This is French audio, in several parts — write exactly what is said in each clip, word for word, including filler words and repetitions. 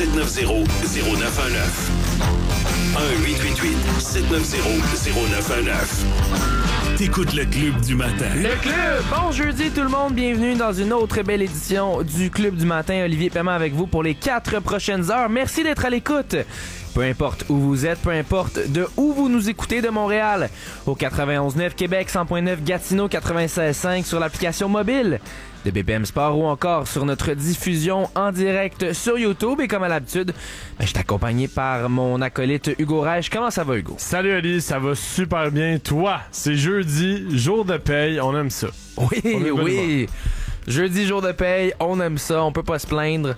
sept neuf zéro zéro neuf un neuf. un huit huit huit sept neuf zéro zéro neuf un neuf. T'écoutes le Club du matin. Le Club! Bon jeudi tout le monde, bienvenue dans une autre belle édition du Club du matin. Olivier Paiement avec vous pour les quatre prochaines heures. Merci d'être à l'écoute. Peu importe où vous êtes, peu importe de où vous nous écoutez de Montréal. Au quatre-vingt-onze neuf Québec, cent point neuf Gatineau, quatre-vingt-seize cinq sur l'application mobile de B P M Sport ou encore sur notre diffusion en direct sur YouTube. Et comme à l'habitude, ben, je suis accompagné par mon acolyte Hugo Reich. Comment ça va, Hugo? Salut Ali, ça va super bien. Toi, c'est jeudi, jour de paye, on aime ça. Oui, oui. Jeudi, jour de paye, on aime ça, on peut pas se plaindre.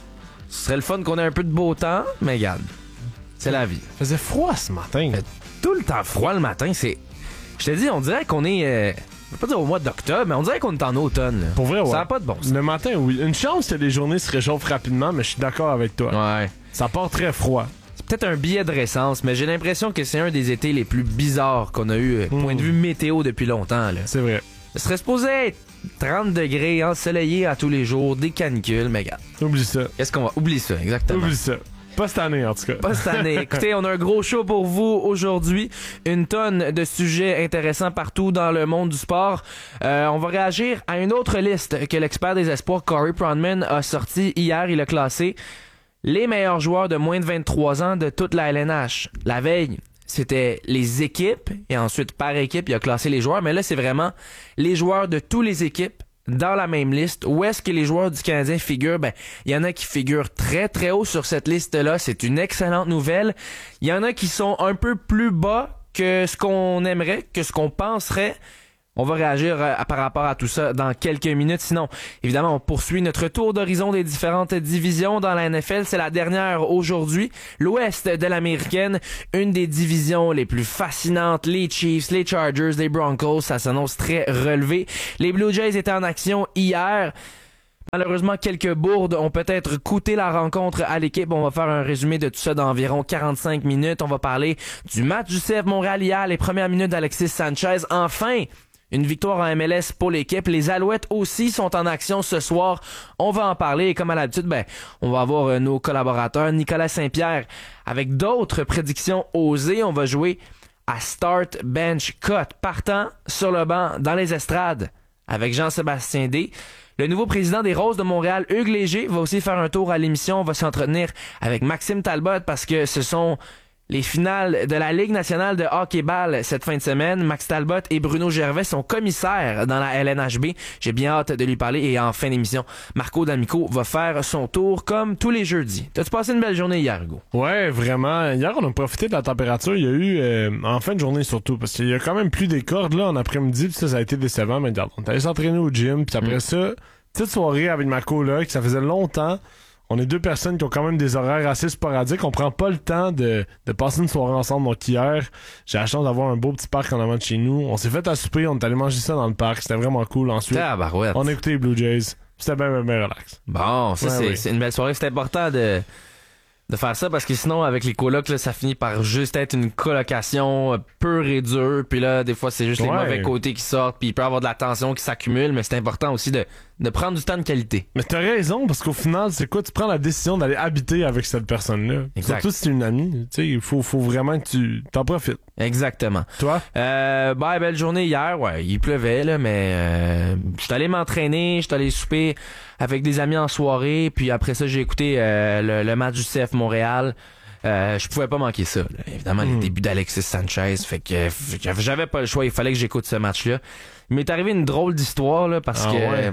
Ce serait le fun qu'on ait un peu de beau temps, mais regarde, c'est la vie. Il faisait froid ce matin. Fait tout le temps froid le matin, c'est... Je te dis, on dirait qu'on est... Euh... Je vais pas dire au mois d'octobre, mais on dirait qu'on est en automne. Là. Pour vrai, ouais. Ça n'a pas de bon sens. Le matin, oui. Une chance que les journées se réchauffent rapidement, mais je suis d'accord avec toi. Ouais. Ça part très froid. C'est peut-être un billet de récence, mais j'ai l'impression que c'est un des étés les plus bizarres qu'on a eu, mmh. point de vue météo, depuis longtemps. Là. C'est vrai. Ce serait supposé être trente degrés, ensoleillé à tous les jours, des canicules, mais regarde. Oublie ça. Qu'est-ce qu'on va... Oublie ça, exactement. Oublie ça. Pas cette année, en tout cas. Pas cette année. Écoutez, on a un gros show pour vous aujourd'hui. Une tonne de sujets intéressants partout dans le monde du sport. Euh, on va réagir à une autre liste que l'expert des espoirs Corey Pronman a sorti hier. Il a classé les meilleurs joueurs de moins de vingt-trois ans de toute la L N H. La veille, c'était les équipes et ensuite par équipe, il a classé les joueurs. Mais là, c'est vraiment les joueurs de toutes les équipes dans la même liste. Où est-ce que les joueurs du Canadien figurent? Ben, il y en a qui figurent très très haut sur cette liste-là. C'est une excellente nouvelle. Il y en a qui sont un peu plus bas que ce qu'on aimerait, que ce qu'on penserait. On va réagir euh, par rapport à tout ça dans quelques minutes. Sinon, évidemment, on poursuit notre tour d'horizon des différentes divisions dans la N F L. C'est la dernière aujourd'hui. L'Ouest de l'Américaine, une des divisions les plus fascinantes. Les Chiefs, les Chargers, les Broncos, ça s'annonce très relevé. Les Blue Jays étaient en action hier. Malheureusement, quelques bourdes ont peut-être coûté la rencontre à l'équipe. On va faire un résumé de tout ça dans environ quarante-cinq minutes. On va parler du match du C F Montréal hier, les premières minutes d'Alexis Sanchez. Enfin, une victoire en M L S pour l'équipe. Les Alouettes aussi sont en action ce soir. On va en parler et comme à l'habitude, ben, on va avoir euh, nos collaborateurs Nicolas Saint-Pierre avec d'autres prédictions osées. On va jouer à Start, Bench, Cut, partant sur le banc dans les estrades avec Jean-Sébastien D. Le nouveau président des Roses de Montréal, Hugues Léger, va aussi faire un tour à l'émission. On va s'entretenir avec Maxime Talbot parce que ce sont les finales de la Ligue nationale de hockey-ball cette fin de semaine. Max Talbot et Bruno Gervais sont commissaires dans la L N H B. J'ai bien hâte de lui parler. Et en fin d'émission, Marco D'Amico va faire son tour comme tous les jeudis. T'as-tu passé une belle journée hier, Hugo? Ouais, vraiment. Hier, on a profité de la température. Il y a eu, euh, en fin de journée surtout, parce qu'il y a quand même plus des cordes là en après-midi. Puis ça, ça a été décevant. Mais regarde, on est allé s'entraîner au gym. Puis après mm. ça, petite soirée avec ma coloc. Ça faisait longtemps. On est deux personnes qui ont quand même des horaires assez sporadiques. On prend pas le temps de, de passer une soirée ensemble. Donc hier, j'ai la chance d'avoir un beau petit parc en avant de chez nous. On s'est fait à souper, on est allé manger ça dans le parc. C'était vraiment cool. Ensuite, Tabarouette. On a écouté les Blue Jays. C'était bien, bien, bien relax. Bon, ça, ouais, c'est, oui. c'est une belle soirée. C'est important de... de faire ça parce que sinon avec les colocs là, ça finit par juste être une colocation euh, pure et dure, puis là des fois c'est juste ouais. les mauvais côtés qui sortent, puis il peut y avoir de la tension qui s'accumule, mais c'est important aussi de de prendre du temps de qualité. Mais t'as raison, parce qu'au final, c'est quoi? Tu prends la décision d'aller habiter avec cette personne-là. Exact. Surtout si c'est une amie. Tu sais, il faut, faut vraiment que tu t'en profites. Exactement. Toi? Euh, bah, belle journée hier. Ouais, il pleuvait, là, mais euh, je suis allé m'entraîner, je suis allé souper avec des amis en soirée, puis après ça, j'ai écouté euh, le, le match du C F Montréal. Euh, je pouvais pas manquer ça, là. Évidemment, mmh. les débuts d'Alexis Sanchez, fait que, fait que j'avais pas le choix, il fallait que j'écoute ce match-là. Il m'est arrivé une drôle d'histoire, là, parce ah, que... Ouais.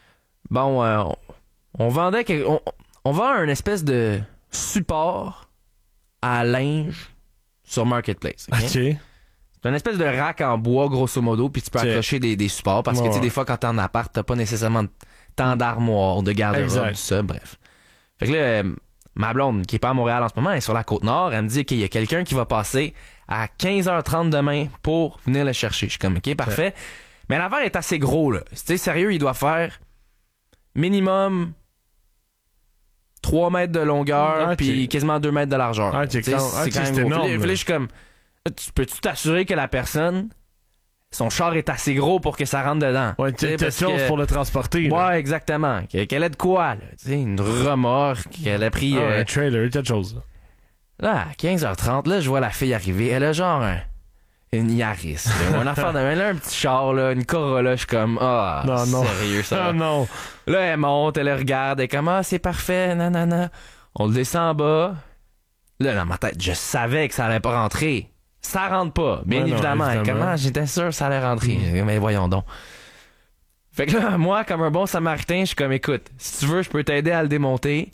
Bon, euh, on, on vendait quelque, on, on vend un espèce de support à linge sur Marketplace. OK? Okay. C'est une espèce de rack en bois, grosso modo, puis tu peux okay. accrocher des, des supports parce ouais. que tu sais, des fois, quand t'es en appart, t'as pas nécessairement tant d'armoire, de garde-robe, tout ça, bref. Fait que là, euh, ma blonde, qui est pas à Montréal en ce moment, elle est sur la Côte-Nord, elle me dit qu'il y a quelqu'un qui va passer à quinze heures trente demain pour venir le chercher. Je suis comme, OK, parfait. Okay. Mais l'affaire est assez gros, là. Tu sais, sérieux, il doit faire minimum trois mètres de longueur, puis okay. quasiment deux mètres de largeur. Ah, okay, c'est quand, c'est okay, quand même c'est gros. énorme. Puis là, je suis comme, tu peux-tu t'assurer que la personne son char est assez gros pour que ça rentre dedans. Ouais, quelque chose que... pour le transporter. Ouais, là. exactement. Qu'elle ait de quoi, là. Tu sais, une remorque, qu'elle a pris... Ah, euh... un trailer, quelque chose. Là, à quinze heures trente, là, je vois la fille arriver. Elle a genre un... une Yaris, là. Une affaire de... Elle a un petit char, là, une Corolla. Je suis comme, ah, oh, non, non. sérieux, ça. Ah non. Là, elle monte, elle regarde, elle est comme, ah, c'est parfait, nanana. On le descend en bas. Là, dans ma tête, je savais que ça allait pas rentrer. Ça rentre pas, bien ouais, évidemment. non, évidemment. Comment j'étais sûr que ça allait rentrer. Mm. Mais voyons donc. Fait que là, moi, comme un bon samaritain, je suis comme, écoute, si tu veux, je peux t'aider à le démonter.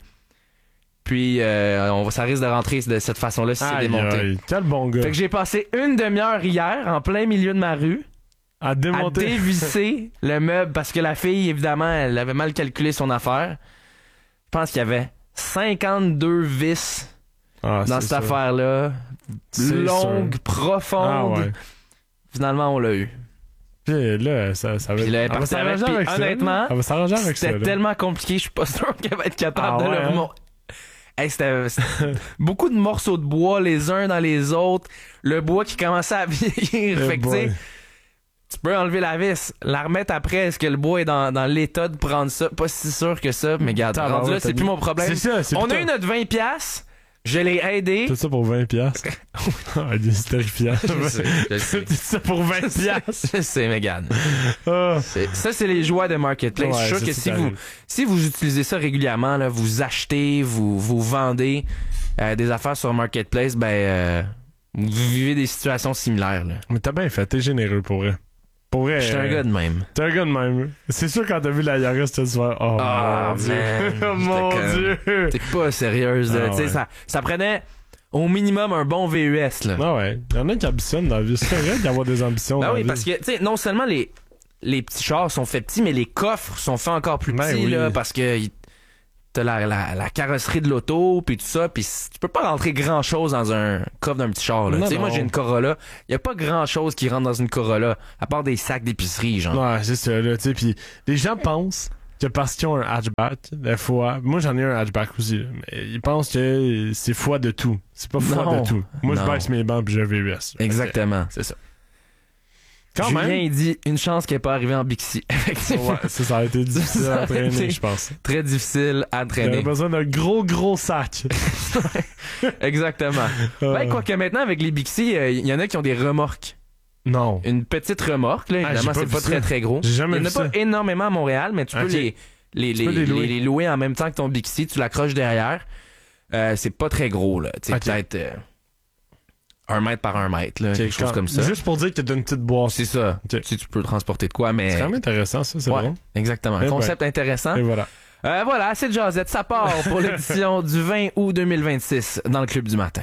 Puis, euh, on va, ça risque de rentrer de cette façon-là si c'est démonté. Aïe, quel bon gars. Fait que j'ai passé une demi-heure hier, en plein milieu de ma rue, à démonter. à dévisser le meuble parce que la fille, évidemment, elle avait mal calculé son affaire. Je pense qu'il y avait cinquanté-deux vis ah, dans cette ça. affaire-là. C'est Longue, sûr. profonde. Ah, ouais. Finalement, on l'a eu. Puis là, ça, ça va Puis là, elle est elle va partie avec, s'arranger puis avec ça. honnêtement, Elle va s'arranger avec ça. c'était là. tellement compliqué, je suis pas sûr qu'elle va être capable Ah, de ouais, le hein? remonter. Hey, c'était, c'était beaucoup de morceaux de bois les uns dans les autres, le bois qui commençait à vieillir. Eh Fait que tu sais, boy. tu peux enlever la vis, la remettre après, est-ce que le bois est dans, dans l'état de prendre ça? Pas si sûr que ça, mais regarde, T'as rendu là, raison, c'est t'as plus dit- mon problème. C'est ça, c'est On a putain- eu notre vingt piastres, je l'ai aidé. Tout ça pour vingt piastres. Ah, c'est terrifiant. Je sais, je sais. Tout ça pour vingt piastres. Je sais, mais regarde. Ah. C'est- Ça, c'est les joies de Marketplace. Ouais, je suis sûr ça, que c'est si terrible. vous, si vous utilisez ça régulièrement, là, vous achetez, vous, vous vendez euh, des affaires sur Marketplace, ben, euh, vous vivez des situations similaires. Là. Mais t'as bien fait, t'es généreux pour vrai. Pour vrai. Je suis un euh, gars de même. T'es un gars de même. C'est sûr quand t'as vu la Yaris, t'as dû faire oh Ah, mon dieu. man, Oh mon j'étais comme- dieu. T'es pas sérieuse. Là. Ah, Tu sais, ouais. ça, ça prenait au minimum un bon V U S. Là. Ah ouais. Il y en a qui ambitionnent dans la vie. C'est vrai d'avoir des ambitions Ben dans oui, la vie. parce que, tu sais, non seulement les, les petits chars sont faits petits, mais les coffres sont faits encore plus Ben petits, oui. là, parce que y- t'as la, la, la carrosserie de l'auto, puis tout ça, puis c- tu peux pas rentrer grand-chose dans un coffre d'un petit char, là. Non, Tu sais, moi, non. j'ai une Corolla. Y a pas grand-chose qui rentre dans une Corolla, à part des sacs d'épicerie, genre. Ouais, c'est ça, là, tu sais. Puis les gens pensent que parce qu'ils ont un hatchback, des fois. Moi, j'en ai un hatchback aussi, là, mais ils pensent que c'est foi de tout. C'est pas foi Non. de tout. Moi, je Non. baisse mes bancs puis j'ai un V U S. Exactement, c'est ça. Quand Julien, même. il dit une chance qu'elle n'est pas arrivée en Bixi. Effectivement. Ouais, ça, ça a été difficile Ça a à entraîner, été- je pense. Très difficile à J'avais traîner. besoin d'un gros, gros sac. Exactement. Euh, Ben, quoique maintenant, avec les Bixi, il y en a qui ont des remorques. Non. Une petite remorque, là, Ah, évidemment, j'ai pas c'est vu pas ça. très très gros. J'ai jamais Il n'y en a vu pas ça. énormément à Montréal, mais tu peux Ok. les, les, Tu les, peux les louer. les- les louer en même temps que ton Bixi, tu l'accroches derrière. Euh, c'est pas très gros, là. Tu sais, Ok. peut-être euh, un mètre par un mètre, là, Ok, quelque chose quand- comme ça. Juste pour dire que t'as une petite boîte. C'est ça. Ok. Tu sais, tu peux transporter de quoi, mais... C'est quand même intéressant, ça, c'est Ouais, bon. exactement. Eh Concept intéressant. Et voilà. Euh, voilà, assez de jasette. Ça part pour l'édition du vingt août deux mille vingt-six dans le Club du matin.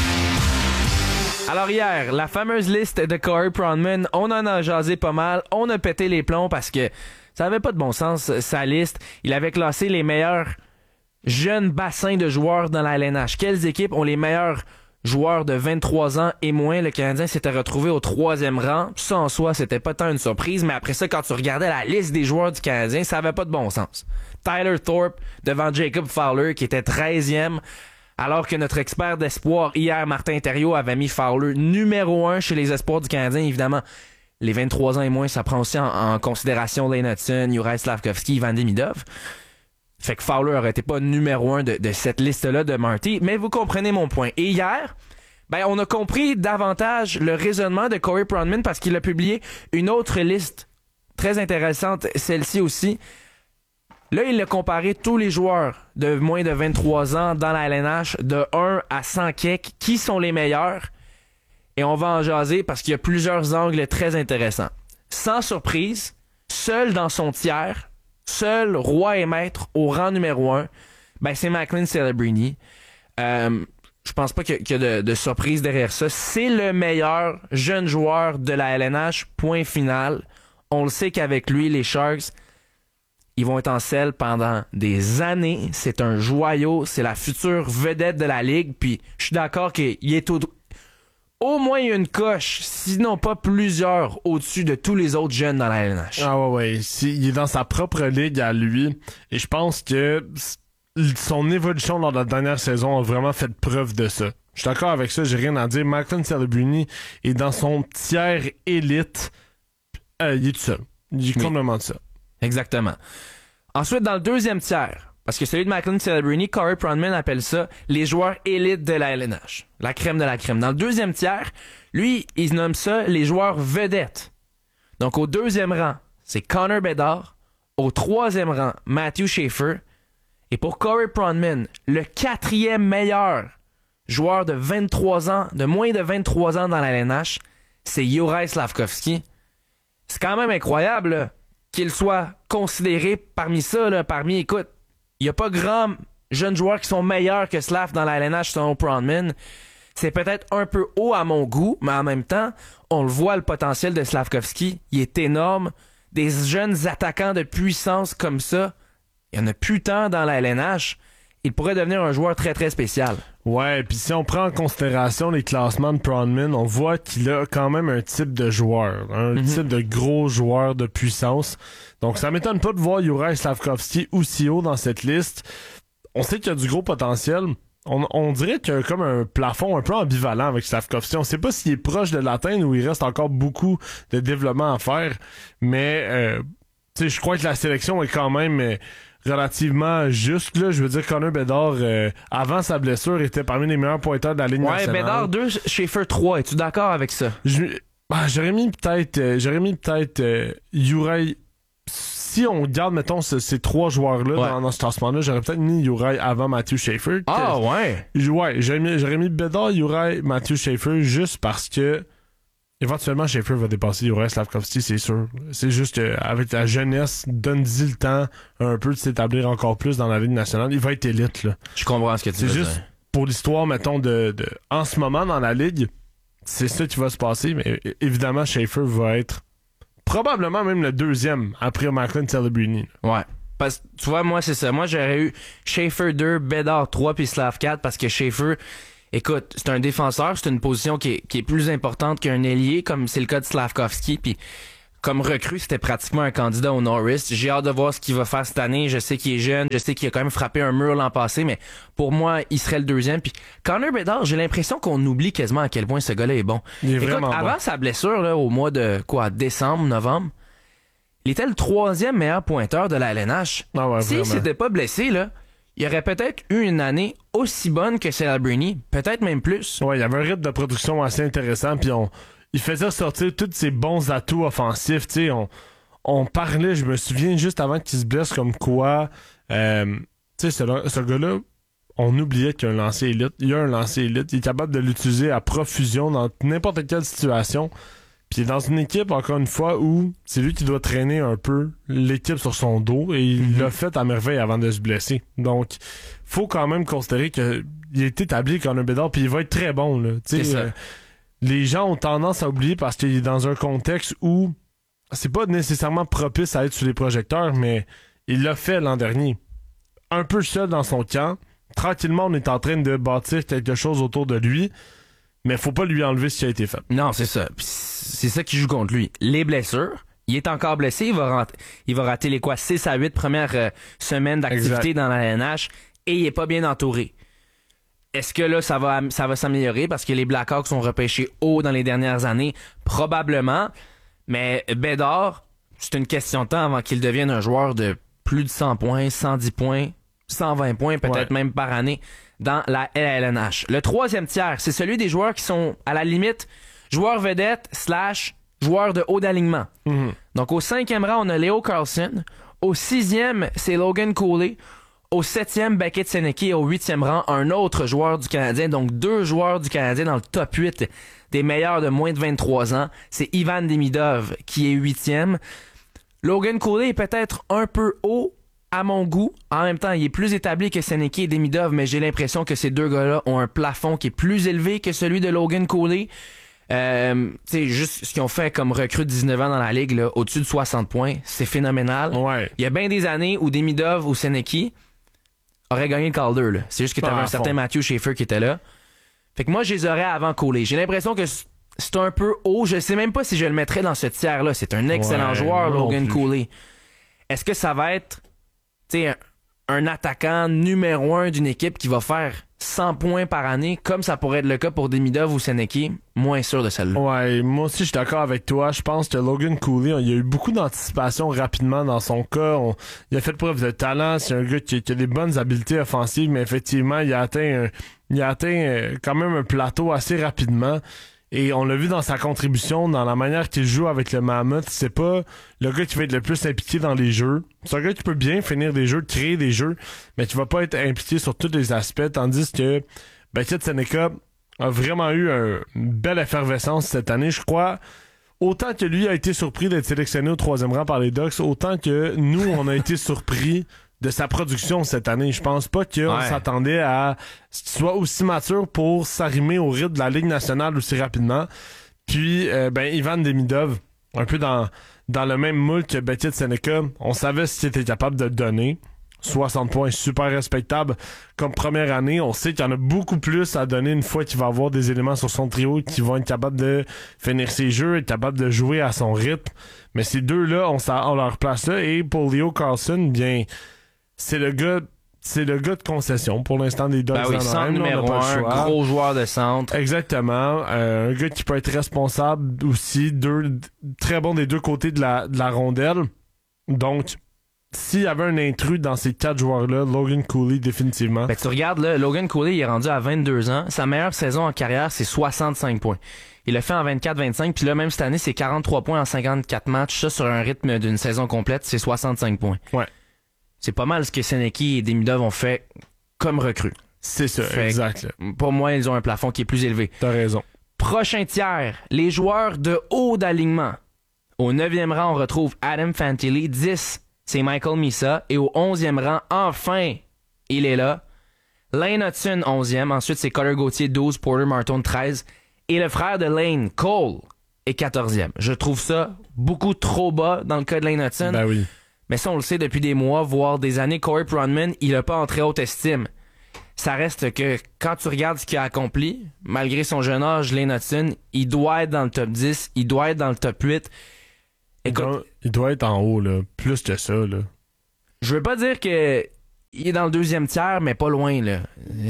Alors hier, la fameuse liste de Corey Pronman, on en a jasé pas mal, on a pété les plombs parce que ça avait pas de bon sens, sa liste. Il avait classé les meilleurs jeunes bassins de joueurs dans la L N H. Quelles équipes ont les meilleurs joueurs de vingt-trois ans et moins? Le Canadien s'était retrouvé au troisième rang. Ça en soi, c'était pas tant une surprise, mais après ça, quand tu regardais la liste des joueurs du Canadien, ça avait pas de bon sens. Tyler Thorpe devant Jacob Fowler qui était treizième. Alors que notre expert d'espoir, hier, Martin Thériault, avait mis Fowler numéro un chez les espoirs du Canadien. Évidemment, les vingt-trois ans et moins, ça prend aussi en, en considération Lane Hudson, Juraj Slavkovski, Ivan Demidov. Fait que Fowler aurait été pas numéro un de, de cette liste-là de Marty. Mais vous comprenez mon point. Et hier, ben, on a compris davantage le raisonnement de Corey Pronman parce qu'il a publié une autre liste très intéressante, celle-ci aussi. Là, il a comparé tous les joueurs de moins de vingt-trois ans dans la L N H de un à cent kek. Qui sont les meilleurs? Et on va en jaser parce qu'il y a plusieurs angles très intéressants. Sans surprise, seul dans son tiers, seul roi et maître au rang numéro un, ben c'est Macklin Celebrini. Euh, je pense pas qu'il y a, qu'il y a de, de surprise derrière ça. C'est le meilleur jeune joueur de la L N H, point final. On le sait qu'avec lui, les Sharks, ils vont être en selle pendant des années. C'est un joyau. C'est la future vedette de la Ligue. Puis, je suis d'accord qu'il est au, au moins une coche, sinon pas plusieurs, au-dessus de tous les autres jeunes dans la L N H. Ah ouais, ouais. C'est- il est dans sa propre ligue à lui. Et je pense que son évolution lors de la dernière saison a vraiment fait preuve de ça. Je suis d'accord avec ça, j'ai rien à dire. Macklin Celebrini est dans son tiers élite Euh, il est tout seul. Il est Oui. complètement tout seul. Exactement. Ensuite, dans le deuxième tiers, parce que celui de McLean Celebrini, Corey Pronman appelle ça les joueurs élites de la L N H. La crème de la crème. Dans le deuxième tiers, lui, il nomme ça les joueurs vedettes. Donc, au deuxième rang, c'est Connor Bedard. Au troisième rang, Matthew Schaefer. Et pour Corey Pronman, le quatrième meilleur joueur de vingt-trois ans, de moins de vingt-trois ans dans la L N H, c'est Juraj Slafkovský. C'est quand même incroyable là, qu'il soit considéré parmi ça, là, parmi, écoute, il n'y a pas grand jeunes joueurs qui sont meilleurs que Slav dans la L N H selon Pronman. C'est peut-être un peu haut à mon goût, mais en même temps, on le voit, le potentiel de Slafkovský, il est énorme. Des jeunes attaquants de puissance comme ça, il y en a plus tant dans la L N H. Il pourrait devenir un joueur très très spécial. Ouais, puis si on prend en considération les classements de Pronman, on voit qu'il a quand même un type de joueur, un Mm-hmm. type de gros joueur de puissance. Donc ça m'étonne pas de voir Juraj Slafkovský aussi haut dans cette liste. On sait qu'il y a du gros potentiel. On, on dirait qu'il y a comme un plafond un peu ambivalent avec Slafkovský. On sait pas s'il est proche de l'atteindre ou il reste encore beaucoup de développement à faire. Mais euh, tu sais, je crois que la sélection est quand même euh, relativement juste. Là. Je veux dire, Connor Bedard, euh, avant sa blessure, était parmi les meilleurs pointeurs de la Ligue Ouais, nationale. Bedard deux, Schaefer trois. Es-tu d'accord avec ça? Je, bah, j'aurais mis peut-être euh, j'aurais mis peut-être euh, Juraj. Si on garde, mettons, ce, ces trois joueurs-là Ouais. dans, dans ce classement-là, j'aurais peut-être mis Juraj avant Matthew Schaefer. Ah Que- ouais? Ouais, j'aurais mis, j'aurais mis Bedard, Juraj, Matthew Schaefer juste parce que éventuellement Schaefer va dépasser Juraj Slafkovský, c'est sûr. C'est juste qu'avec la jeunesse, donne-y le temps un peu de s'établir encore plus dans la Ligue nationale. Il va être élite, là. Je comprends ce que tu C'est veux juste dire. pour l'histoire, mettons, de, de en ce moment dans la Ligue, c'est ça qui va se passer, mais é- évidemment, Schaefer va être probablement même le deuxième après McLean Celebrini. Ouais. Parce que, tu vois, moi, c'est ça. Moi, j'aurais eu Schaefer deux, Bedard trois, puis Slav quatre, parce que Schaefer, écoute, c'est un défenseur, c'est une position qui est, qui est plus importante qu'un ailier, comme c'est le cas de Slafkovský, puis comme recrue, c'était pratiquement un candidat au Norris. J'ai hâte de voir ce qu'il va faire cette année. Je sais qu'il est jeune, je sais qu'il a quand même frappé un mur l'an passé, mais pour moi, il serait le deuxième. Puis Connor Bedard, j'ai l'impression qu'on oublie quasiment à quel point ce gars-là est bon. Il est Écoute, vraiment avant bon. sa blessure, là, au mois de quoi, décembre, novembre, il était le troisième meilleur pointeur de la L N H. Ah ouais, S'il vraiment. s'était pas blessé, là, il aurait peut-être eu une année aussi bonne que Celebrini, peut-être même plus. Ouais, il y avait un rythme de production assez intéressant, puis on, il faisait sortir tous ses bons atouts offensifs. Tu sais, on, on parlait, je me souviens juste avant qu'il se blesse, comme quoi, euh, tu sais, ce, ce gars-là, on oubliait qu'il y a un lancer élite. Il y a un lancer élite. Il est capable de l'utiliser à profusion dans n'importe quelle situation. Puis il est dans une équipe, encore une fois, où c'est lui qui doit traîner un peu l'équipe sur son dos, et il Mm-hmm. l'a fait à merveille avant de se blesser. Donc, faut quand même considérer qu'il est établi comme un Bedard, puis il va être très bon. Là. Tu sais, C'est ça. euh, les gens ont tendance à oublier parce qu'il est dans un contexte où c'est pas nécessairement propice à être sous les projecteurs, mais il l'a fait l'an dernier. Un peu seul dans son camp. Tranquillement, on est en train de bâtir quelque chose autour de lui, mais faut pas lui enlever ce qui a été fait. Non, c'est ça. Puis c'est ça qui joue contre lui. Les blessures. Il est encore blessé. Il va, rent- il va rater les quoi, six à huit premières euh, semaines d'activité Exact. dans la N H et il est pas bien entouré. Est-ce que là, ça va, ça va s'améliorer parce que les Blackhawks sont repêchés haut dans les dernières années? Probablement. Mais Bedard, c'est une question de temps avant qu'il devienne un joueur de plus de cent points, cent dix points, cent vingt points, peut-être Ouais. même par année dans la L N H. Le troisième tiers, c'est celui des joueurs qui sont à la limite joueurs vedettes slash joueurs de haut d'alignement. Mhm. Donc au cinquième rang, on a Leo Carlson. Au sixième, c'est Logan Cooley. Au septième, Beckett Senecki. Et au huitième rang, un autre joueur du Canadien. Donc deux joueurs du Canadien dans le top huit des meilleurs de moins de vingt-trois ans. C'est Ivan Demidov qui est huitième. Logan Cooley est peut-être un peu haut à mon goût. En même temps, il est plus établi que Senecki et Demidov, mais j'ai l'impression que ces deux gars-là ont un plafond qui est plus élevé que celui de Logan Cooley. Euh, tu sais, juste ce qu'ils ont fait comme recrue de dix-neuf ans dans la ligue, là, au-dessus de soixante points, c'est phénoménal. Ouais. Il y a bien des années où Demidov ou Senecki auraient gagné le Calder, là. C'est juste que Pas t'avais à un certain fond. Matthew Schaefer qui était là. Fait que moi, je les aurais avant Cooley. J'ai l'impression que c- c'est un peu haut. Je sais même pas si je le mettrais dans ce tiers-là. C'est un excellent Ouais, joueur, moi non Logan plus. Cooley. Est-ce que ça va être, tu sais, un, un attaquant numéro un d'une équipe qui va faire cent points par année, comme ça pourrait être le cas pour Demidov ou Seneki, moins sûr de celle-là. Ouais, moi aussi, je suis d'accord avec toi. Je pense que Logan Cooley, il y a eu beaucoup d'anticipation rapidement dans son cas. On, il a fait preuve de talent. C'est un gars qui, qui a des bonnes habiletés offensives, mais effectivement, il a atteint, un, il a atteint euh, quand même un plateau assez rapidement. Et on l'a vu dans sa contribution, dans la manière qu'il joue avec le Mammoth. C'est pas le gars qui va être le plus impliqué dans les jeux. C'est un gars qui peut bien finir des jeux, créer des jeux, mais qui va pas être impliqué sur tous les aspects. Tandis que Bakit Seneca a vraiment eu un, une belle effervescence cette année, je crois. Autant que lui a été surpris d'être sélectionné au troisième rang par les Ducks, autant que nous, on a été surpris de sa production cette année. Je pense pas qu'on ouais. s'attendait à ce qu'il soit aussi mature pour s'arrimer au rythme de la Ligue nationale aussi rapidement. Puis, euh, ben, Ivan Demidov, un peu dans, dans le même moule que Bakit Seneca, on savait ce qu'il était capable de donner. soixante points, super respectable comme première année. On sait qu'il y en a beaucoup plus à donner une fois qu'il va avoir des éléments sur son trio qui vont être capables de finir ses jeux, être capables de jouer à son rythme. Mais ces deux-là, on, on leur place là. Et pour Leo Carlson, bien... C'est le gars, c'est le gars de concession pour l'instant des Ducks. Ben oui, centre numéro un, gros joueur de centre. Exactement. Euh, un gars qui peut être responsable aussi, deux, très bon des deux côtés de la, de la rondelle. Donc, s'il y avait un intrus dans ces quatre joueurs-là, Logan Cooley, définitivement. Ben, tu regardes, là, Logan Cooley, il est rendu à vingt-deux ans. Sa meilleure saison en carrière, c'est soixante-cinq points. Il l'a fait en vingt-quatre vingt-cinq, puis là, même cette année, c'est quarante-trois points en cinquante-quatre matchs. Ça, sur un rythme d'une saison complète, c'est soixante-cinq points. Ouais. C'est pas mal ce que Seneki et Demidov ont fait comme recrues. C'est ça, fait exact. Là. Pour moi, ils ont un plafond qui est plus élevé. T'as raison. Prochain tiers, les joueurs de haut d'alignement. Au neuvième rang, on retrouve Adam Fantilli. dix, c'est Michael Misa. Et au onzième rang, enfin, il est là. Lane Hudson, onzième. Ensuite, c'est Cutter Gauthier, douze. Porter Martin, treize. Et le frère de Lane, Cole, est quatorzième. Je trouve ça beaucoup trop bas dans le cas de Lane Hudson. Ben oui. Mais ça, on le sait depuis des mois, voire des années, Corey Pronman, il a pas en très haute estime. Ça reste que, quand tu regardes ce qu'il a accompli, malgré son jeune âge, Lane Hudson, il doit être dans le top dix, il doit être dans le top huit. Écoute, il, doit, il doit être en haut, là. Plus que ça, là. Je veux pas dire que il est dans le deuxième tiers, mais pas loin, là.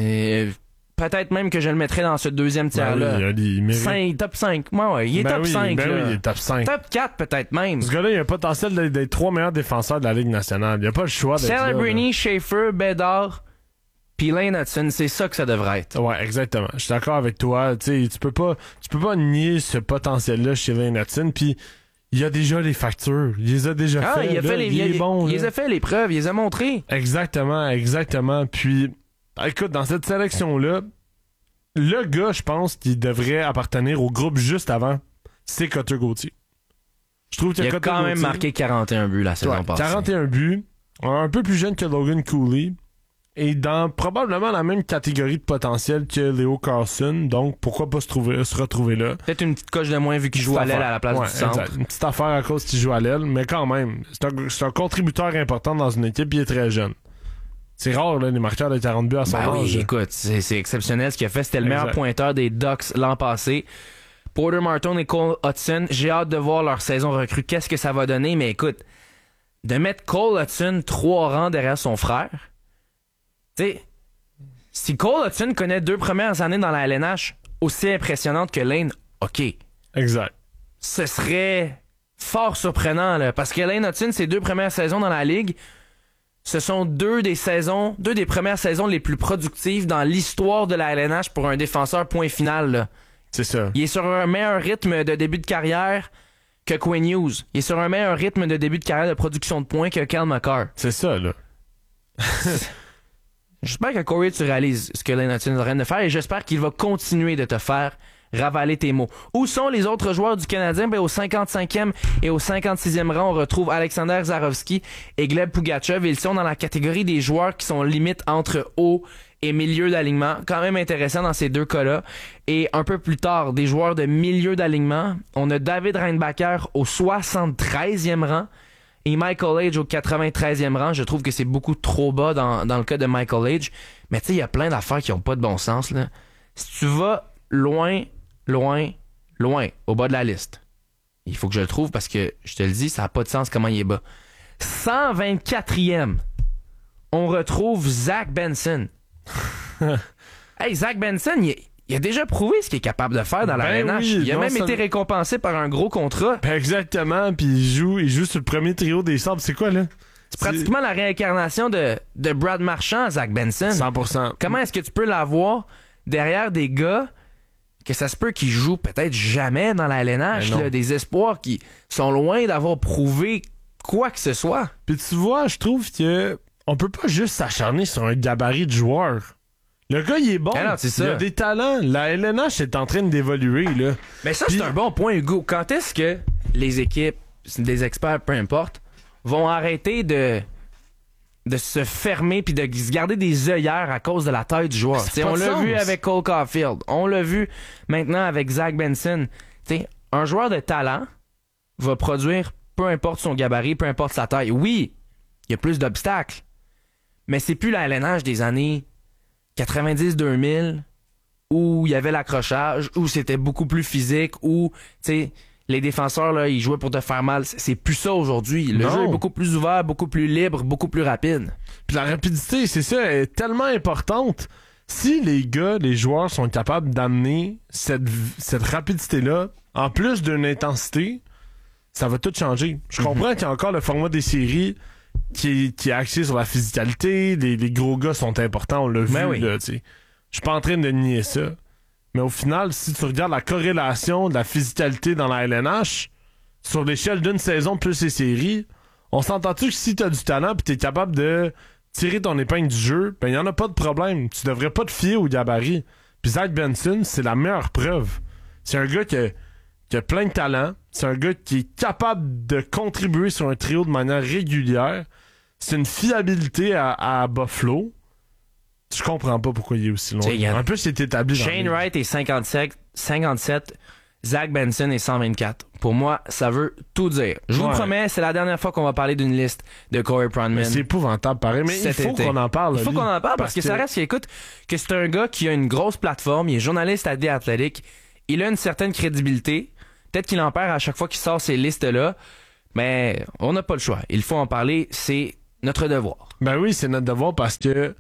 Et peut-être même que je le mettrais dans ce deuxième tiers-là. Ben oui, il cinq, top cinq. Ouais, ouais, il est ben top oui, cinq. Ben là. oui, il est top cinq. Top quatre, peut-être même. Ce gars-là, il a le potentiel d'être des trois meilleurs défenseurs de la Ligue nationale. Il a pas le choix d'être là. Celebrini, Schaefer, Bedard, puis Lane Hudson, c'est ça que ça devrait être. Ouais, exactement. Je suis d'accord avec toi. T'sais, tu peux pas, tu peux pas nier ce potentiel-là chez Lane Hudson. Puis il a déjà les factures. Il les a déjà ah, fait. Il a là, fait les, il, il, est il, bon. Il les a fait les preuves. Il les a montrées. Exactement, exactement. Puis, écoute, dans cette sélection-là, le gars, je pense, qui devrait appartenir au groupe juste avant, c'est Cutter Gauthier. Je trouve que il a Cutter quand même Gauthier, marqué quarante et un buts la saison ouais, passée. quarante et un buts, un peu plus jeune que Logan Cooley, et dans probablement la même catégorie de potentiel que Leo Carlson, donc pourquoi pas se, trouver, se retrouver là. Peut-être une petite coche de moins vu qu'il joue à l'aile à la place ouais, du centre. Exact. Une petite affaire à cause qu'il joue à l'aile, mais quand même, c'est un, c'est un contributeur important dans une équipe, il est très jeune. C'est rare, là, les marqueurs de quarante buts à son ben âge. Oui, écoute, c'est, c'est exceptionnel ce qu'il a fait. C'était le exact. meilleur pointeur des Ducks l'an passé. Porter Martin et Cole Hudson, j'ai hâte de voir leur saison recrue. Qu'est-ce que ça va donner? Mais écoute, de mettre Cole Hudson trois rangs derrière son frère, tu sais, si Cole Hudson connaît deux premières années dans la L N H aussi impressionnantes que Lane, OK. Exact. Ce serait fort surprenant, là, parce que Lane Hudson, ses deux premières saisons dans la Ligue, ce sont deux des saisons, deux des premières saisons les plus productives dans l'histoire de la L N H pour un défenseur point final. Là. C'est ça. Il est sur un meilleur rythme de début de carrière que Quinn Hughes. Il est sur un meilleur rythme de début de carrière de production de points que Cal McCarr. C'est ça, là. J'espère que Corey, tu réalises ce que Lane Hudson est en train de faire et j'espère qu'il va continuer de te faire ravaler tes mots. Où sont les autres joueurs du Canadien? Ben, au cinquante-cinquième et au cinquante-sixième rang, on retrouve Alexander Zarovski et Gleb Pugachev. Ils sont dans la catégorie des joueurs qui sont limite entre haut et milieu d'alignement. Quand même intéressant dans ces deux cas-là. Et un peu plus tard, des joueurs de milieu d'alignement. On a David Reinbacher au soixante-treizième rang et Michael Age au quatre-vingt-treizième rang. Je trouve que c'est beaucoup trop bas dans, dans le cas de Michael Age. Mais tu sais, il y a plein d'affaires qui ont pas de bon sens, là. Si tu vas loin, loin, loin, au bas de la liste, il faut que je le trouve parce que, je te le dis, ça n'a pas de sens comment il est bas. cent vingt-quatrième, on retrouve Zach Benson. Hey, Zach Benson, il, il a déjà prouvé ce qu'il est capable de faire dans la Ben N H. oui, il a non, même ça- été récompensé par un gros contrat. Ben exactement, puis il joue, il joue sur le premier trio des Sabres. C'est quoi, là? C'est pratiquement la réincarnation de, de Brad Marchand, Zach Benson. cent pour cent. Comment est-ce que tu peux l'avoir derrière des gars que ça se peut qu'ils jouent peut-être jamais dans la L N H, Ben non. là, des espoirs qui sont loin d'avoir prouvé quoi que ce soit. Puis tu vois, je trouve que on peut pas juste s'acharner sur un gabarit de joueur. Le gars, il est bon. Ah non, c'est ça. Il a des talents. La L N H est en train d'évoluer, là. Mais ça, Puis- c'est un bon point, Hugo. Quand est-ce que les équipes, des experts, peu importe, vont arrêter de de se fermer puis de se garder des œillères à cause de la taille du joueur? C'est T'sais, pas on de l'a sens. vu avec Cole Caulfield. On l'a vu maintenant avec Zach Benson. T'sais, un joueur de talent va produire peu importe son gabarit, peu importe sa taille. Oui, il y a plus d'obstacles, mais c'est plus la L N H des années quatre-vingt-dix deux mille où il y avait l'accrochage, où c'était beaucoup plus physique, où, tu sais, les défenseurs, là, ils jouaient pour te faire mal. C'est c'est plus ça aujourd'hui. Le Non. jeu est beaucoup plus ouvert, beaucoup plus libre, beaucoup plus rapide. Puis la rapidité, c'est ça, elle est tellement importante. Si les gars, les joueurs sont capables d'amener cette, cette rapidité-là, en plus d'une intensité, ça va tout changer. Je comprends qu'il y a encore le format des séries qui est, qui est axé sur la physicalité. Les, les gros gars sont importants, on l'a vu. Ben oui. Là, tu sais. Je suis pas en train de nier ça. Mais au final, si tu regardes la corrélation de la physicalité dans la L N H, sur l'échelle d'une saison plus les séries, on s'entend-tu que si tu as du talent et tu es capable de tirer ton épingle du jeu, ben il n'y en a pas de problème. Tu devrais pas te fier au gabarit. Puis Zach Benson, c'est la meilleure preuve. C'est un gars qui a, qui a plein de talent. C'est un gars qui est capable de contribuer sur un trio de manière régulière. C'est une fiabilité à, à Buffalo. Je comprends pas pourquoi il est aussi T'sais, il y loin. a- En plus, il est établi dans Shane le- Wright est cinquante-sept, cinquante-sept, Zach Benson est cent vingt-quatre. Pour moi, ça veut tout dire. Je vous Ouais. promets, c'est la dernière fois qu'on va parler d'une liste de Corey Pronman. Mais c'est épouvantable, pareil. Mais il cet faut été. qu'on en parle. Il faut lui. qu'on en parle parce, que, ça reste, écoute, que c'est un gars qui a une grosse plateforme, il est journaliste à The Athletic, il a une certaine crédibilité. Peut-être qu'il en perd à chaque fois qu'il sort ces listes-là, mais on n'a pas le choix. Il faut en parler, c'est notre devoir. Ben oui, c'est notre devoir parce que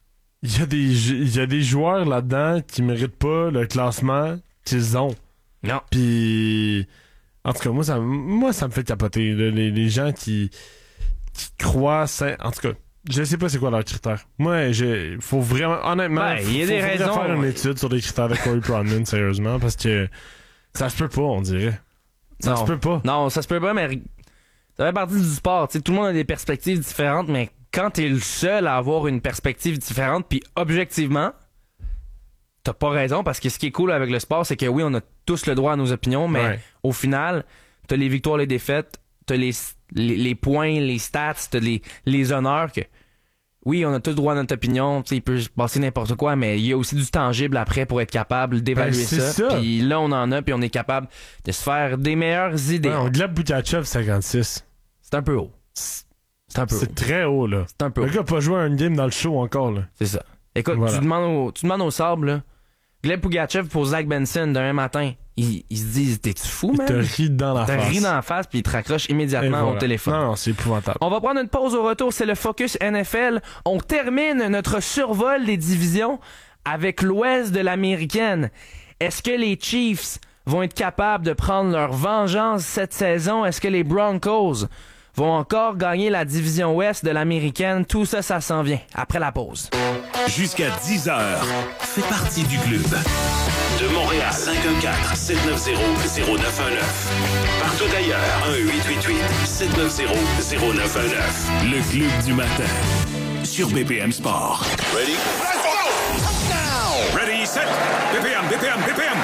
il y a des il y a des joueurs là-dedans qui méritent pas le classement qu'ils ont. Non. Puis en tout cas, moi ça moi ça me fait capoter là, les, les gens qui qui croient ça, en tout cas, je sais pas c'est quoi leurs critères. Moi, j'ai faut vraiment honnêtement, Ben, il y a faut, des faudrait raisons. faire une étude sur les critères de Corey Pronman sérieusement parce que ça se peut pas, on dirait. Ça Non. se peut pas. Non, ça se peut pas, mais ça fait partie du sport. Tu sais, tout le monde a des perspectives différentes, mais quand t'es le seul à avoir une perspective différente, puis objectivement, t'as pas raison, parce que ce qui est cool avec le sport, c'est que oui, on a tous le droit à nos opinions, mais Ouais. au final, t'as les victoires, les défaites, t'as les, les, les points, les stats, t'as les, les honneurs que... Oui, on a tous le droit à notre opinion, tu sais, il peut se passer n'importe quoi, mais il y a aussi du tangible après pour être capable d'évaluer Ben, c'est ça. ça. Puis là, on en a, puis on est capable de se faire des meilleures idées. Ouais, on Gleb Boukachev cinquante-six. C'est un peu haut. C'est un peu haut. C'est très haut là. C'est un peu Le haut. gars a pas joué à un game dans le show encore là. C'est ça. Écoute, Voilà. tu, demandes au, tu demandes au sable, là, Gleb Pugachev pour Zach Benson d'un matin. Ils, ils se disent, t'es-tu fou, Il man? te rit dans la T'as face. ri dans la face, puis il te raccroche Et immédiatement voilà. au téléphone. Non, non, c'est épouvantable. On va prendre une pause au retour, c'est le Focus N F L. On termine notre survol des divisions avec l'ouest de l'américaine. Est-ce que les Chiefs vont être capables de prendre leur vengeance cette saison? Est-ce que les Broncos vont encore gagner la division ouest de l'américaine? Tout ça, ça s'en vient après la pause. Jusqu'à dix heures, fais partie du club. De Montréal, cinq un quatre, sept neuf zéro, zéro neuf un neuf. Partout ailleurs, un huit huit huit, sept neuf zéro, zéro neuf un neuf. Le club du matin. Sur B P M Sport. Ready? Let's go! Ready, set, B P M, B P M, B P M.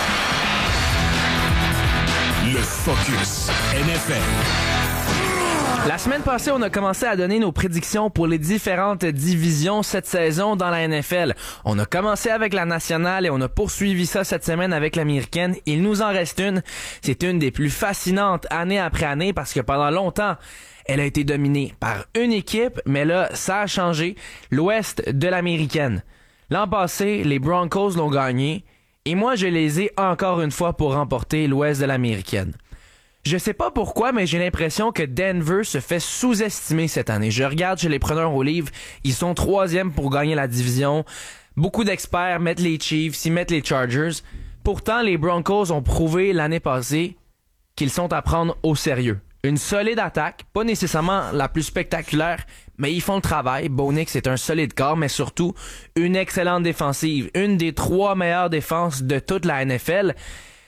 Le Focus N F L. La semaine passée, on a commencé à donner nos prédictions pour les différentes divisions cette saison dans la N F L. On a commencé avec la nationale et on a poursuivi ça cette semaine avec l'américaine. Il nous en reste une. C'est une des plus fascinantes année après année parce que pendant longtemps, elle a été dominée par une équipe, mais là, ça a changé. L'ouest de l'américaine. L'an passé, les Broncos l'ont gagné et moi, je les ai encore une fois pour remporter l'ouest de l'américaine. Je sais pas pourquoi, mais j'ai l'impression que Denver se fait sous-estimer cette année. Je regarde chez les preneurs au livre, ils sont troisième pour gagner la division. Beaucoup d'experts mettent les Chiefs, ils mettent les Chargers. Pourtant, les Broncos ont prouvé l'année passée qu'ils sont à prendre au sérieux. Une solide attaque, pas nécessairement la plus spectaculaire, mais ils font le travail. Bo Nix est un solide corps, mais surtout une excellente défensive. Une des trois meilleures défenses de toute la N F L.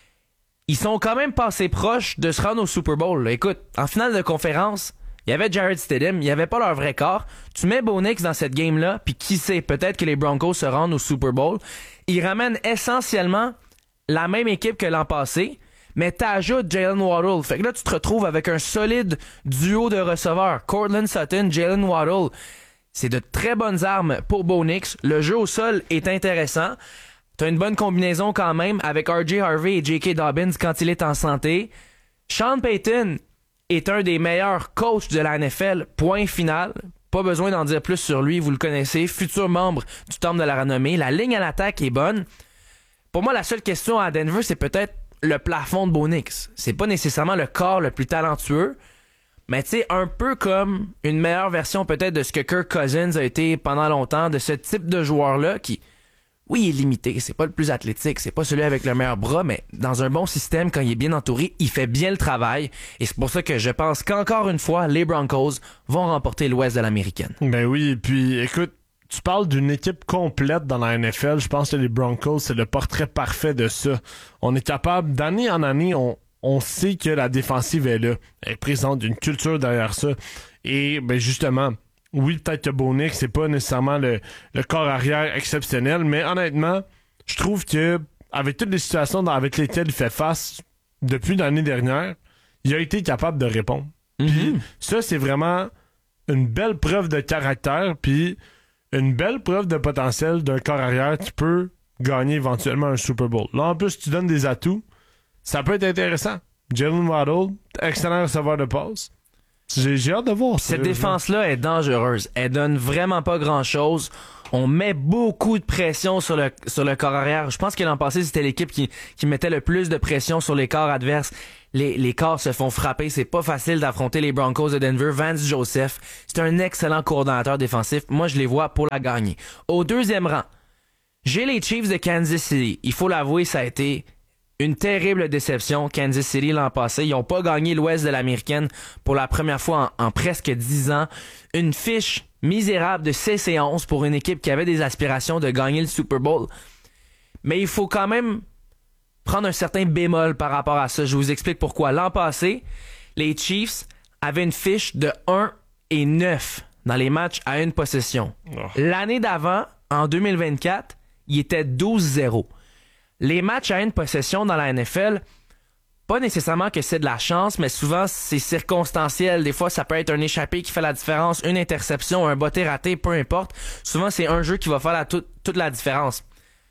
Ils sont quand même passés proches de se rendre au Super Bowl. Là, écoute, en finale de conférence, il y avait Jared Stidham, il n'y avait pas leur vrai corps. Tu mets Bo Nix dans cette game-là, puis qui sait, peut-être que les Broncos se rendent au Super Bowl. Ils ramènent essentiellement la même équipe que l'an passé, mais t'ajoutes Jalen Waddle. Fait que là, tu te retrouves avec un solide duo de receveurs. Courtland Sutton, Jalen Waddle. C'est de très bonnes armes pour Bo Nix. Le jeu au sol est intéressant. T'as une bonne combinaison quand même avec R J Harvey et J K. Dobbins quand il est en santé. Sean Payton est un des meilleurs coachs de la N F L. Point final. Pas besoin d'en dire plus sur lui, vous le connaissez. Futur membre du Temple de la renommée. La ligne à l'attaque est bonne. Pour moi, la seule question à Denver, c'est peut-être le plafond de Bo Nix. C'est pas nécessairement le corps le plus talentueux, mais tu sais, un peu comme une meilleure version peut-être de ce que Kirk Cousins a été pendant longtemps, de ce type de joueur-là qui, oui, il est limité, c'est pas le plus athlétique, c'est pas celui avec le meilleur bras, mais dans un bon système, quand il est bien entouré, il fait bien le travail, et c'est pour ça que je pense qu'encore une fois, les Broncos vont remporter l'Ouest de l'Américaine. Ben oui, et puis écoute, tu parles d'une équipe complète dans la N F L. Je pense que les Broncos, c'est le portrait parfait de ça. On est capable, d'année en année, on, on sait que la défensive est là. Elle présente une culture derrière ça. Et ben justement, oui, peut-être que Bo Nix, c'est pas nécessairement le, le corps arrière exceptionnel, mais honnêtement, je trouve que avec toutes les situations dans, avec lesquelles il fait face depuis l'année dernière, il a été capable de répondre. Mm-hmm. Puis ça, c'est vraiment une belle preuve de caractère, puis une belle preuve de potentiel d'un corps arrière qui peut gagner éventuellement un Super Bowl. Là, en plus, tu donnes des atouts. Ça peut être intéressant. Jalen Waddle, excellent receveur de passe. J'ai, j'ai hâte de voir ça. Cette défense-là est dangereuse. Elle donne vraiment pas grand-chose. On met beaucoup de pression sur le, sur le corps arrière. Je pense que l'an passé, c'était l'équipe qui, qui mettait le plus de pression sur les corps adverses. Les, les corps se font frapper. C'est pas facile d'affronter les Broncos de Denver. Vance Joseph, c'est un excellent coordonnateur défensif. Moi, je les vois pour la gagner. Au deuxième rang, j'ai les Chiefs de Kansas City. Il faut l'avouer, ça a été une terrible déception. Kansas City l'an passé. Ils n'ont pas gagné l'Ouest de l'Américaine pour la première fois en, en presque dix ans. Une fiche misérable de six et onze pour une équipe qui avait des aspirations de gagner le Super Bowl. Mais il faut quand même prendre un certain bémol par rapport à ça. Je vous explique pourquoi. L'an passé, les Chiefs avaient une fiche de un et neuf dans les matchs à une possession. Oh. L'année d'avant, en deux mille vingt-quatre, ils étaient douze zéro. Les matchs à une possession dans la N F L, pas nécessairement que c'est de la chance, mais souvent c'est circonstanciel. Des fois, ça peut être un échappé qui fait la différence, une interception, un botté raté, peu importe. Souvent, c'est un jeu qui va faire la, tout, toute la différence.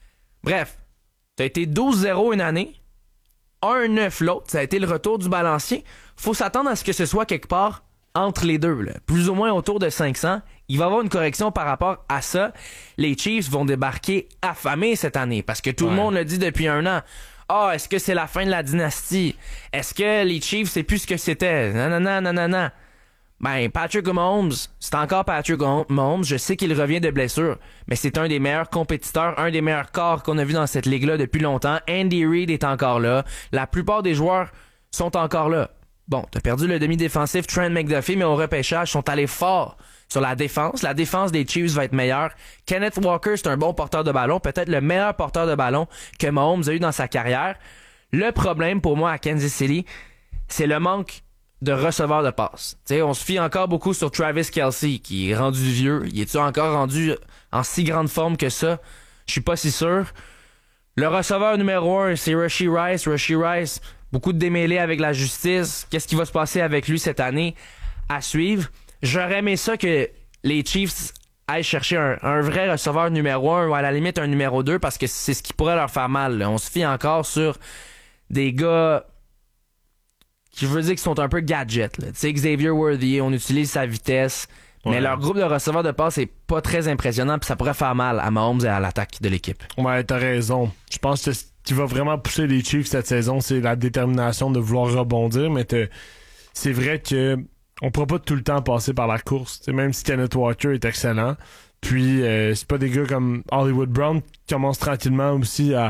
Bref, t'as été douze zéro une année, un neuf l'autre, ça a été le retour du balancier. Faut s'attendre à ce que ce soit quelque part entre les deux, là. Plus ou moins autour de cinq cents. Il va y avoir une correction par rapport à ça. Les Chiefs vont débarquer affamés cette année, parce que tout ouais. le monde le dit depuis un an. Ah, oh, est-ce que c'est la fin de la dynastie? Est-ce que les Chiefs, c'est plus ce que c'était? Non, non, non, non, non, non. Ben, Patrick Mahomes, c'est encore Patrick Mahomes. Je sais qu'il revient de blessure, mais c'est un des meilleurs compétiteurs, un des meilleurs corps qu'on a vu dans cette ligue-là depuis longtemps. Andy Reid est encore là. La plupart des joueurs sont encore là. Bon, t'as perdu le demi-défensif Trent McDuffie, mais au repêchage, ils sont allés fort sur la défense. La défense des Chiefs va être meilleure. Kenneth Walker, c'est un bon porteur de ballon, peut-être le meilleur porteur de ballon que Mahomes a eu dans sa carrière. Le problème pour moi à Kansas City, c'est le manque de receveurs de passe. T'sais, on se fie encore beaucoup sur Travis Kelce, qui est rendu vieux. Il est-tu encore rendu en si grande forme que ça? Je suis pas si sûr. Le receveur numéro un, c'est Rashee Rice. Rashee Rice, beaucoup de démêlés avec la justice. Qu'est-ce qui va se passer avec lui cette année? À suivre. J'aurais aimé ça que les Chiefs aillent chercher un, un vrai receveur numéro un ou à la limite un numéro deux, parce que c'est ce qui pourrait leur faire mal. Là. On se fie encore sur des gars qui, je veux dire, qui sont un peu gadgets. Tu sais, Xavier Worthy, on utilise sa vitesse, ouais. mais leur groupe de receveurs de passe est pas très impressionnant, puis ça pourrait faire mal à Mahomes et à l'attaque de l'équipe. Ouais, t'as raison. Je pense que ce qui va vraiment pousser les Chiefs cette saison, c'est la détermination de vouloir rebondir, mais t'as... c'est vrai que on pourra pas tout le temps passer par la course. T'sais, même si Kenneth Walker est excellent, Puis euh, c'est pas des gars comme Hollywood Brown qui commencent tranquillement aussi à,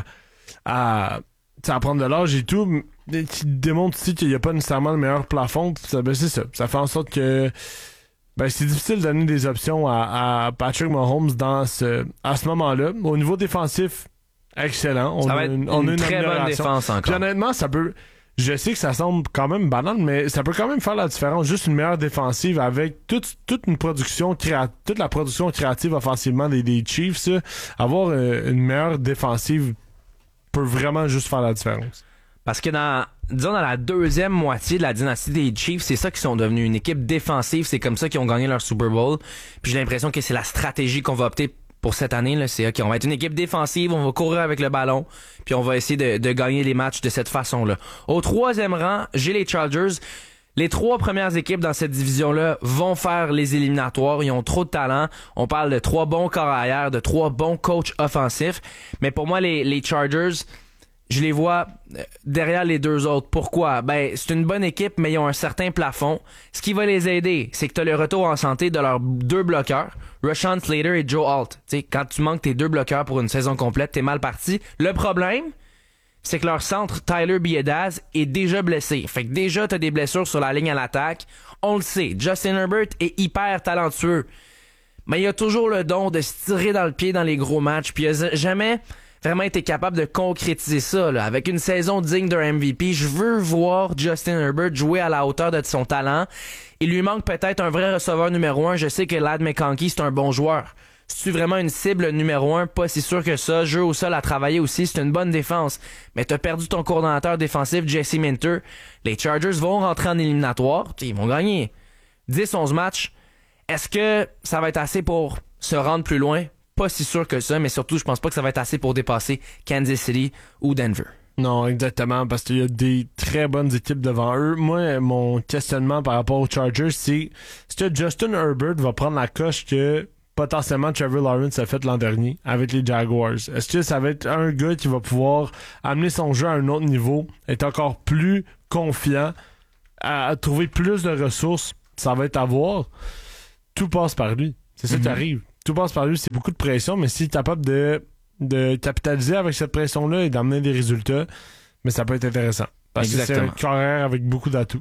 à, à prendre de l'âge et tout, mais qui démontrent aussi qu'il n'y a pas nécessairement le meilleur plafond. Ça, ben c'est ça. Ça fait en sorte que ben, c'est difficile de donner des options à, à Patrick Mahomes dans ce, à ce moment-là. Au niveau défensif, excellent. On ça a va être une, une, on a une très bonne défense encore. Puis honnêtement, ça peut... Je sais que ça semble quand même banal, mais ça peut quand même faire la différence. Juste une meilleure défensive avec toute, toute une production créa- toute la production créative offensivement des, des Chiefs. Ça, avoir euh, une meilleure défensive peut vraiment juste faire la différence. Parce que dans, disons, dans la deuxième moitié de la dynastie des Chiefs, c'est ça qu'ils sont devenus, une équipe défensive. C'est comme ça qu'ils ont gagné leur Super Bowl. Puis j'ai l'impression que c'est la stratégie qu'on va opter pour cette année, là, c'est OK, on va être une équipe défensive, on va courir avec le ballon, puis on va essayer de, de gagner les matchs de cette façon-là. Au troisième rang, j'ai les Chargers. Les trois premières équipes dans cette division-là vont faire les éliminatoires. Ils ont trop de talent. On parle de trois bons corps arrière, de trois bons coachs offensifs. Mais pour moi, les, les Chargers, je les vois derrière les deux autres. Pourquoi? Ben, c'est une bonne équipe, mais ils ont un certain plafond. Ce qui va les aider, c'est que tu as le retour en santé de leurs deux bloqueurs, Rashawn Slater et Joe Alt. T'sais, quand tu manques tes deux bloqueurs pour une saison complète, t'es mal parti. Le problème, c'est que leur centre, Tyler Biadasz, est déjà blessé. Fait que déjà, t'as des blessures sur la ligne à l'attaque. On le sait, Justin Herbert est hyper talentueux. Mais il a toujours le don de se tirer dans le pied dans les gros matchs. Puis il a jamais vraiment été capable de concrétiser ça. Là. Avec une saison digne d'un M V P, je veux voir Justin Herbert jouer à la hauteur de son talent. Il lui manque peut-être un vrai receveur numéro un. Je sais que Ladd McConkey, c'est un bon joueur. C'est-tu vraiment une cible numéro un? Pas si sûr que ça. Jeu au sol à travailler aussi, c'est une bonne défense. Mais t'as perdu ton coordonnateur défensif, Jesse Minter. Les Chargers vont rentrer en éliminatoire. Ils vont gagner dix onze matchs. Est-ce que ça va être assez pour se rendre plus loin? Pas si sûr que ça, mais surtout, je pense pas que ça va être assez pour dépasser Kansas City ou Denver. Non, exactement, parce qu'il y a des très bonnes équipes devant eux. Moi, mon questionnement par rapport aux Chargers, c'est est-ce que Justin Herbert va prendre la coche que potentiellement Trevor Lawrence a fait l'an dernier avec les Jaguars? Est-ce que ça va être un gars qui va pouvoir amener son jeu à un autre niveau, être encore plus confiant, à, à trouver plus de ressources? Ça va être à voir. Tout passe par lui. C'est ça mm-hmm. qui arrive. Tout passe par lui, c'est beaucoup de pression, mais s'il est capable de, de capitaliser avec cette pression-là et d'amener des résultats, mais ça peut être intéressant. Parce Exactement. que c'est un carrière avec beaucoup d'atouts.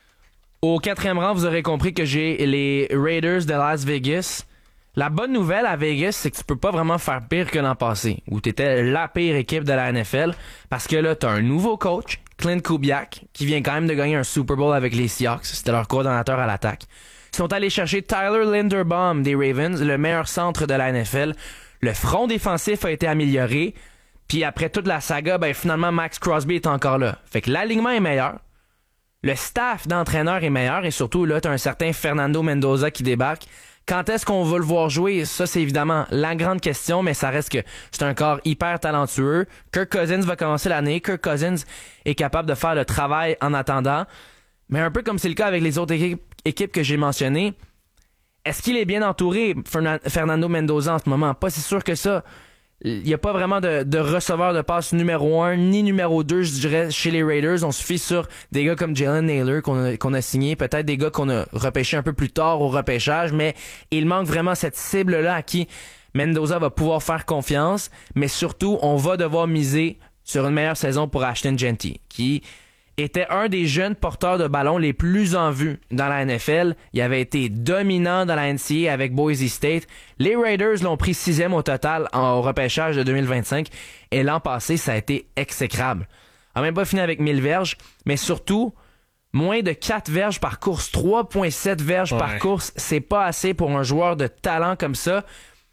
Au quatrième rang, vous aurez compris que j'ai les Raiders de Las Vegas. La bonne nouvelle à Vegas, c'est que tu peux pas vraiment faire pire que l'an passé, où tu étais la pire équipe de la N F L, parce que là, tu as un nouveau coach, Clint Kubiak, qui vient quand même de gagner un Super Bowl avec les Seahawks. C'était leur coordonnateur à l'attaque. Ils sont allés chercher Tyler Linderbaum des Ravens, le meilleur centre de la N F L. Le front défensif a été amélioré. Puis après toute la saga, ben finalement Max Crosby est encore là. Fait que l'alignement est meilleur. Le staff d'entraîneurs est meilleur. Et surtout, là, t'as un certain Fernando Mendoza qui débarque. Quand est-ce qu'on va le voir jouer? Ça, c'est évidemment la grande question, mais ça reste que c'est un corps hyper talentueux. Kirk Cousins va commencer l'année. Kirk Cousins est capable de faire le travail en attendant. Mais un peu comme c'est le cas avec les autres équipes, équipes que j'ai mentionnées, est-ce qu'il est bien entouré, Fernando Mendoza, en ce moment? Pas si sûr que ça. Il n'y a pas vraiment de, de receveur de passe numéro un ni numéro deux, je dirais, chez les Raiders. On se fie sur des gars comme Jalen Naylor qu'on a, qu'on a signé, peut-être des gars qu'on a repêchés un peu plus tard au repêchage, mais il manque vraiment cette cible-là à qui Mendoza va pouvoir faire confiance. Mais surtout, on va devoir miser sur une meilleure saison pour Ashton Jeanty, qui était un des jeunes porteurs de ballon les plus en vue dans la N F L. Il avait été dominant dans la N C A A avec Boise State. Les Raiders l'ont pris sixième au total au repêchage de deux mille vingt-cinq. Et l'an passé, ça a été exécrable. Il n'a même pas fini avec mille verges, mais surtout, moins de quatre verges par course. trois virgule sept verges ouais. par course, c'est pas assez pour un joueur de talent comme ça.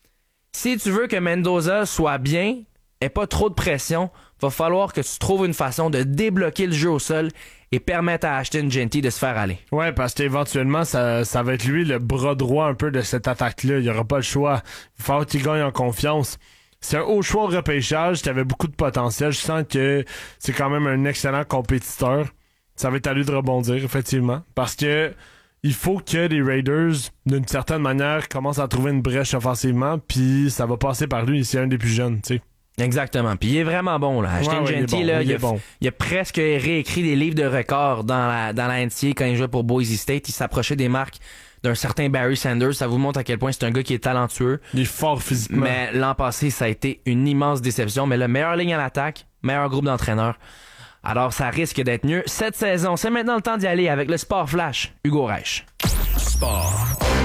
Si tu veux que Mendoza soit bien, et pas trop de pression, va falloir que tu trouves une façon de débloquer le jeu au sol et permettre à Ashton Jeanty de se faire aller. Ouais, parce qu'éventuellement, ça, ça va être lui le bras droit un peu de cette attaque-là. Il n'y aura pas le choix. Il va falloir qu'il gagne en confiance. C'est un haut choix au repêchage qui avait beaucoup de potentiel. Je sens que c'est quand même un excellent compétiteur. Ça va être à lui de rebondir, effectivement. Parce que il faut que les Raiders, d'une certaine manière, commencent à trouver une brèche offensivement, puis ça va passer par lui. C'est un des plus jeunes, tu sais. Exactement. Puis il est vraiment bon, là. Ashton ouais, ouais, Jeanty, il, bon, là, il, il, a, bon. il a presque réécrit des livres de records dans la, dans la N C A A quand il jouait pour Boise State. Il s'approchait des marques d'un certain Barry Sanders. Ça vous montre à quel point c'est un gars qui est talentueux. Il est fort physiquement. Mais l'an passé, ça a été une immense déception. Mais le meilleur ligne à l'attaque, meilleur groupe d'entraîneurs. Alors, ça risque d'être mieux cette saison. C'est maintenant le temps d'y aller avec le Sport Flash. Hugo Reich. Sport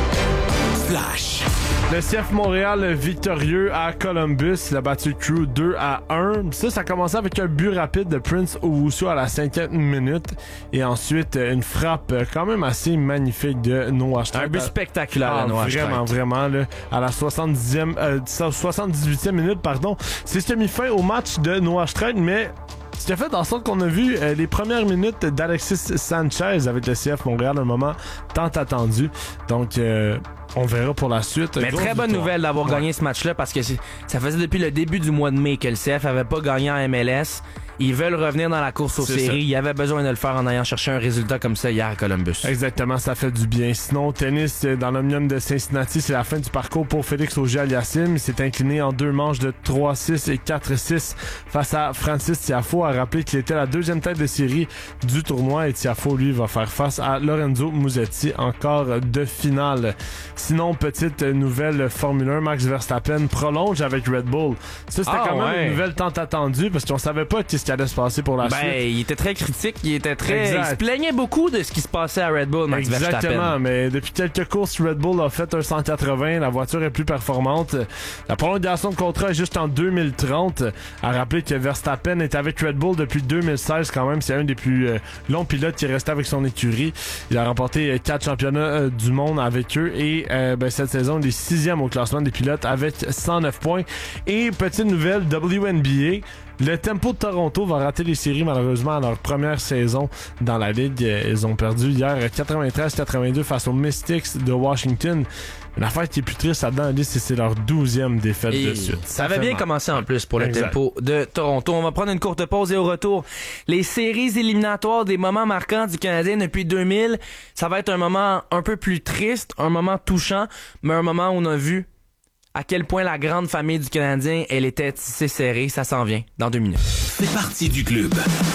Flash. Le C F Montréal victorieux à Columbus. Il a battu Crew deux à un. Ça, ça a commencé avec un but rapide de Prince Owusu à la cinquième minute. Et ensuite, une frappe quand même assez magnifique de Noah Streit. Un but spectaculaire ah, de Noah Streit. Vraiment, vraiment. Là, à la soixante-dixième, euh, soixante-dix-huitième minute, pardon. C'est ce qui a mis fin au match de Noah Streit, mais... Ce qui a fait en sorte qu'on a vu euh, les premières minutes d'Alexis Sanchez avec le C F Montréal, un moment tant attendu. Donc, euh, on verra pour la suite. Mais Grosse très bonne victoire. nouvelle d'avoir Ouais. gagné ce match-là parce que c'est- ça faisait depuis le début du mois de mai que le C F avait pas gagné en M L S. Ils veulent revenir dans la course aux C'est séries. ça. Ils avaient besoin de le faire en allant chercher un résultat comme ça hier à Columbus. Exactement, ça fait du bien. Sinon, au tennis, euh, dans l'Omnium de Cincinnati, c'est la fin du parcours pour Félix Auger-Aliassime. Il s'est incliné en deux manches de trois six et quatre six face à Francis Tiafoe. A rappelé qu'il était la deuxième tête de série du tournoi et Tiafoe, lui, va faire face à Lorenzo Musetti en quart de finale. Sinon, petite nouvelle Formule un, Max Verstappen prolonge avec Red Bull. Ça, c'était Ah, quand même ouais. une nouvelle tant attendue parce qu'on savait pas qu'est-ce qui allait se passer pour la Ben, suite. il était très critique, il était très, Exact. il se plaignait beaucoup de ce qui se passait à Red Bull, Max Exactement, Verstappen. mais depuis quelques courses, Red Bull a fait un cent quatre-vingts, la voiture est plus performante. La prolongation de contrat est juste en deux mille trente. À rappeler que Verstappen est avec Red Bull depuis deux mille seize quand même, c'est un des plus euh, longs pilotes qui est resté avec son écurie. Il a remporté euh, quatre championnats euh, du monde avec eux et euh, ben, cette saison, il est sixième au classement des pilotes avec cent neuf points. Et petite nouvelle, W N B A, le Tempo de Toronto va rater les séries malheureusement à leur première saison dans la ligue. Ils ont perdu hier quatre-vingt-treize quatre-vingt-deux face aux Mystics de Washington. L'affaire qui est plus triste là-dedans, c'est que c'est leur douzième défaite Et de suite. ça avait fait bien mal. commencé en plus pour le Exact. Tempo de Toronto. On va prendre une courte pause et au retour, les séries éliminatoires des moments marquants du Canadien depuis deux mille. Ça va être un moment un peu plus triste, un moment touchant, mais un moment où on a vu à quel point la grande famille du Canadien, elle était tissée serrée. Ça s'en vient dans deux minutes. Fais partie du club.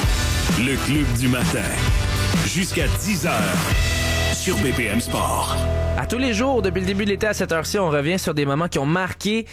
Le club du matin. Jusqu'à dix heures. Sur B P M Sport. À tous les jours, depuis le début de l'été à cette heure-ci, on revient sur des moments qui ont marqué